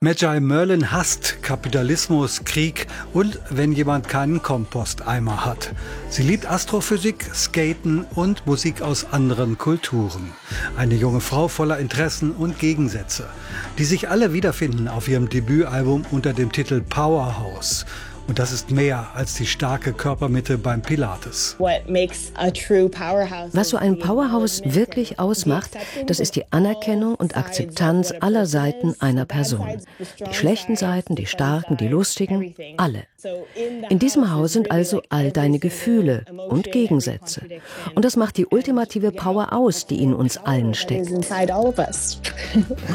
Magi Merlin hasst Kapitalismus, Krieg und wenn jemand keinen Komposteimer hat. Sie liebt Astrophysik, Skaten und Musik aus anderen Kulturen. Eine junge Frau voller Interessen und Gegensätze, die sich alle wiederfinden auf ihrem Debütalbum unter dem Titel Powerhouse. Und das ist mehr als die starke Körpermitte beim Pilates. Was so ein Powerhouse wirklich ausmacht, das ist die Anerkennung und Akzeptanz aller Seiten einer Person. Die schlechten Seiten, die starken, die lustigen, alle. In diesem Haus sind also all deine Gefühle und Gegensätze. Und das macht die ultimative Power aus, die in uns allen steckt.